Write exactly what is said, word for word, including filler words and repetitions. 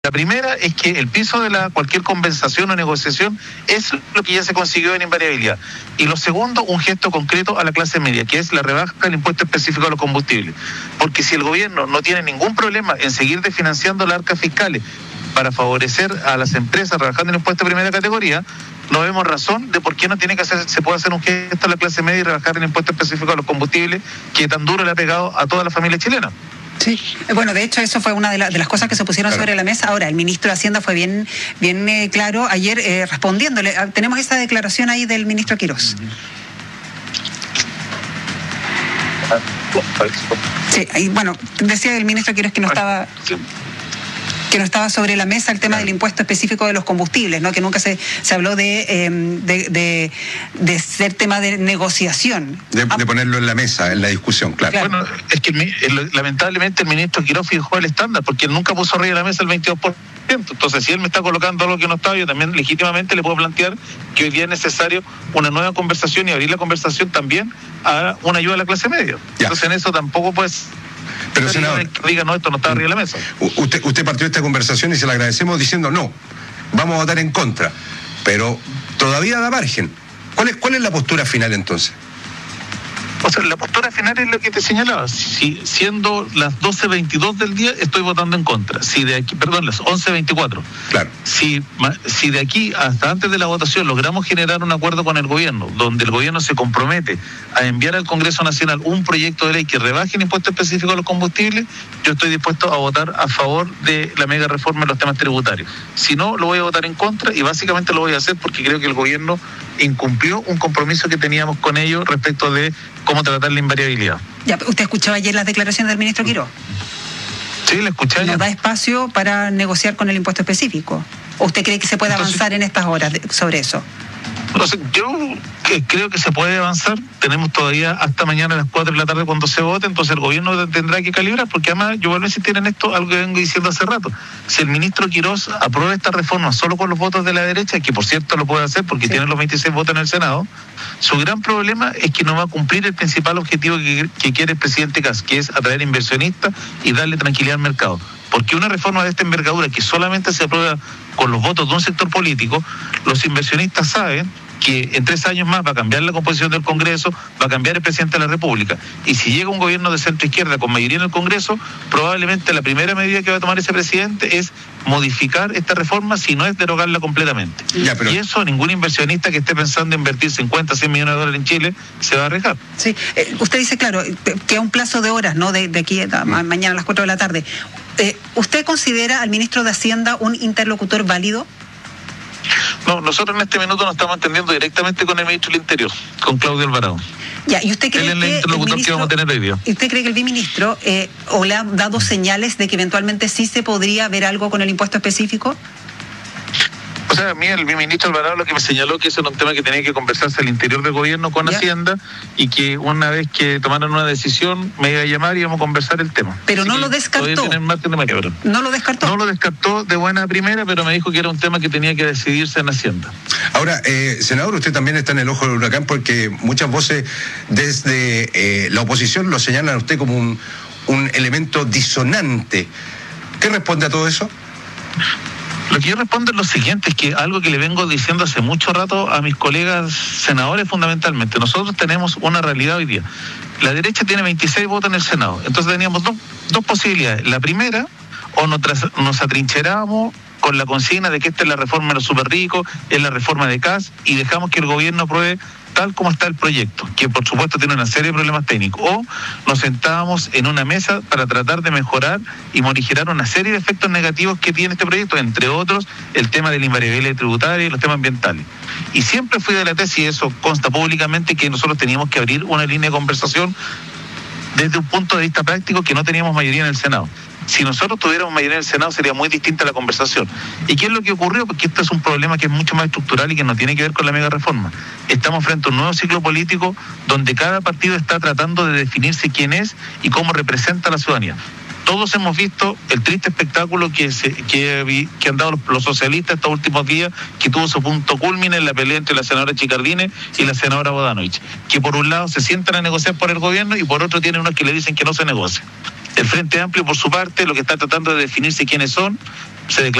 La primera es que el piso de la cualquier compensación o negociación es lo que ya se consiguió en invariabilidad. Y lo segundo, un gesto concreto a la clase media, que es la rebaja del impuesto específico a los combustibles. Porque si el gobierno no tiene ningún problema en seguir desfinanciando las arcas fiscales para favorecer a las empresas rebajando el impuesto de primera categoría, no vemos razón de por qué no tiene que hacer, se puede hacer un gesto a la clase media y rebajar el impuesto específico a los combustibles que tan duro le ha pegado a toda la familia chilena. Sí, bueno, de hecho eso fue una de, la, de las cosas que se pusieron claro. sobre la mesa. Ahora, el ministro de Hacienda fue bien, bien eh, claro ayer eh, respondiéndole. Tenemos esa declaración ahí del ministro Quirós. Sí, ahí, bueno, decía el ministro Quirós que no estaba... que no estaba sobre la mesa el tema claro. del impuesto específico de los combustibles, ¿no? Que nunca se, se habló de, eh, de, de, de ser tema de negociación. De, ah. de ponerlo en la mesa, en la discusión, claro. claro. Bueno, es que el, lamentablemente el ministro Quirós fijó el estándar, porque él nunca puso arriba de la mesa el veintidós por ciento. Entonces, si él me está colocando algo que no está, yo también legítimamente le puedo plantear que hoy día es necesario una nueva conversación y abrir la conversación también a una ayuda a la clase media. Ya. Entonces, en eso tampoco pues... Pero senador, diga, no, esto no está arriba de la mesa. Usted, usted partió de esta conversación y se la agradecemos diciendo no, vamos a votar en contra, pero todavía da margen. ¿Cuál es, cuál es la postura final entonces? O sea, la postura final es lo que te señalaba. Si siendo las doce veintidós del día, estoy votando en contra. Si de aquí, perdón, las once veinticuatro. Claro. Si, si de aquí hasta antes de la votación logramos generar un acuerdo con el gobierno, donde el gobierno se compromete a enviar al Congreso Nacional un proyecto de ley que rebaje el impuesto específico a los combustibles, yo estoy dispuesto a votar a favor de la mega reforma en los temas tributarios. Si no, lo voy a votar en contra y básicamente lo voy a hacer porque creo que el gobierno incumplió un compromiso que teníamos con ellos respecto de cómo tratar la invariabilidad. Ya, ¿usted escuchó ayer las declaraciones del ministro Quirós? Sí, la escuché ayer. ¿No da espacio para negociar con el impuesto específico? ¿O usted cree que se puede Entonces, avanzar en estas horas de, sobre eso? No sé, yo creo que se puede avanzar. Tenemos todavía hasta mañana a las cuatro de la tarde cuando se vote, entonces el gobierno tendrá que calibrar, porque además yo vuelvo a insistir en esto, algo que vengo diciendo hace rato. Si el ministro Quirós aprueba esta reforma solo con los votos de la derecha, que por cierto lo puede hacer porque sí. tiene los veintiséis votos en el Senado, su gran problema es que no va a cumplir el principal objetivo que, que quiere el presidente Kast, que es atraer inversionistas y darle tranquilidad al mercado. Porque una reforma de esta envergadura que solamente se aprueba con los votos de un sector político, los inversionistas saben que en tres años más va a cambiar la composición del Congreso, va a cambiar el presidente de la República. Y si llega un gobierno de centro izquierda con mayoría en el Congreso, probablemente la primera medida que va a tomar ese presidente es modificar esta reforma, si no es derogarla completamente. Ya, pero... Y eso ningún inversionista que esté pensando en invertir cincuenta, cien millones de dólares en Chile se va a arriesgar. Sí, eh, usted dice, claro, que a un plazo de horas, ¿no? De, de aquí a mm. mañana a las cuatro de la tarde. Eh, ¿Usted considera al ministro de Hacienda un interlocutor válido? No, nosotros en este minuto nos estamos entendiendo directamente con el ministro del Interior, con Claudio Alvarado. Ya, ¿y usted cree Él es el que interlocutor el ministro, que vamos a tener hoy día? ¿Y usted cree que el biministro eh, o le ha dado señales de que eventualmente sí se podría ver algo con el impuesto específico? O sea, a mí el ministro Alvarado lo que me señaló que eso era un tema que tenía que conversarse al interior del gobierno con ¿Ya? Hacienda y que una vez que tomaran una decisión me iba a llamar y íbamos a conversar el tema. Pero Así no lo descartó. No lo descartó. No lo descartó de buena primera, pero me dijo que era un tema que tenía que decidirse en Hacienda. Ahora, eh, senador, usted también está en el ojo del huracán porque muchas voces desde eh, la oposición lo señalan a usted como un, un elemento disonante. ¿Qué responde a todo eso? Lo que yo respondo es lo siguiente, es que algo que le vengo diciendo hace mucho rato a mis colegas senadores fundamentalmente. Nosotros tenemos una realidad hoy día. La derecha tiene veintiséis votos en el Senado. Entonces teníamos dos, dos posibilidades. La primera, o nos, nos atrincheramos con la consigna de que esta es la reforma de los super ricos, es la reforma de Kast, y dejamos que el gobierno apruebe tal como está el proyecto, que por supuesto tiene una serie de problemas técnicos, o nos sentábamos en una mesa para tratar de mejorar y morigerar una serie de efectos negativos que tiene este proyecto, entre otros el tema de la invariabilidad tributaria y los temas ambientales. Y siempre fui de la tesis, y eso consta públicamente, que nosotros teníamos que abrir una línea de conversación desde un punto de vista práctico que no teníamos mayoría en el Senado. Si nosotros tuviéramos mayoría en el Senado sería muy distinta la conversación. ¿Y qué es lo que ocurrió? Porque esto es un problema que es mucho más estructural y que no tiene que ver con la mega reforma. Estamos frente a un nuevo ciclo político donde cada partido está tratando de definirse quién es y cómo representa a la ciudadanía. Todos hemos visto el triste espectáculo que se, que, que han dado los, los socialistas estos últimos días, que tuvo su punto culmine en la pelea entre la senadora Chicardine y la senadora Bodanovich, que por un lado se sientan a negociar por el gobierno y por otro tienen unos que le dicen que no se negocia. El Frente Amplio, por su parte, lo que está tratando de definirse quiénes son, se declara